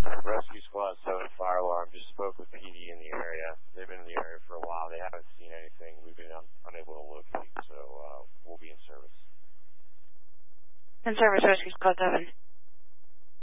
Rescue Squad 7 fire alarm. Just spoke with PD in the area. They've been in the area for a while. They haven't seen anything. We've been unable to locate, so we'll be in service. In service, Rescue Squad 7.